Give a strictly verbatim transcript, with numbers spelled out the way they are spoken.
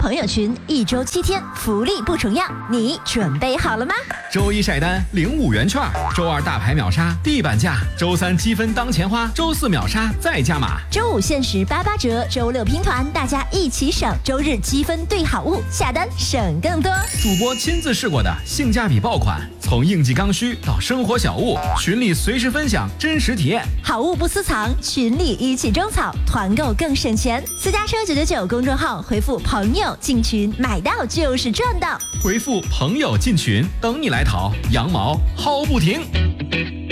朋友群，一周七天，福利不重样，你准备好了吗？ 周一晒单领五元券，周二大牌秒杀地板价，周三积分当钱花，周四秒杀再加码， 周五限时八八折，周六拼团，大家一起省，周日积分兑好物，下单省更多。 主播亲自试过的性价比爆款，从应季刚需到生活小物，群里随时分享真实体验， 好物不私藏，群里一起种草，团购更省钱。私家车九九九公众号回复朋友进群，买到就是赚到。 回复朋友进群，等你来淘，羊毛薅不停。